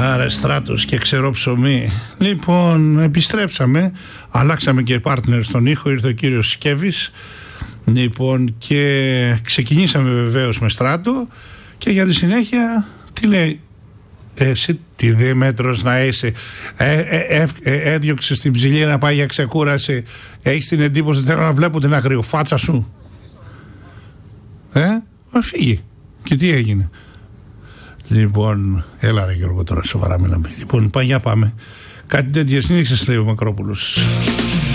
Άρα Στράτος και Ξερό Ψωμί. Λοιπόν, επιστρέψαμε. Αλλάξαμε και partner στον ήχο. Ήρθε ο κύριος Σκεύης. Λοιπόν, και ξεκινήσαμε βεβαίως με Στράτο. Και για τη συνέχεια, τι λέει? Εσύ τι δίμετρος να είσαι, έδιωξε στην ψηλή να πάει για ξεκούραση. Έχεις την εντύπωση ότι θέλω να βλέπω την αγριοφάτσα σου? Φύγει. Και τι έγινε? Λοιπόν, έλα ρε Γιώργο, τώρα σοβαρά μιλάμε. Λοιπόν, για πάμε. Κάτι τέτοια συνέχισε, λέει ο Μακρόπουλος.